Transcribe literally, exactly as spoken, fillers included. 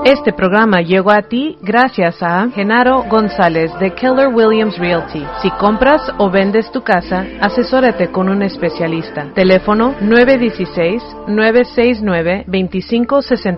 Este programa llegó a ti gracias a Genaro González de Keller Williams Realty. Si compras o vendes tu casa, asesórate con un especialista. Teléfono nueve uno seis, nueve seis nueve, dos cinco seis